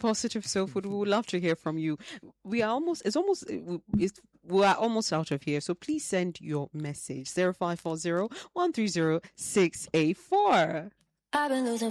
Positive Soul Food. We would love to hear from you. We are almost out of here. So please send your message 0540 130 684. I've been losing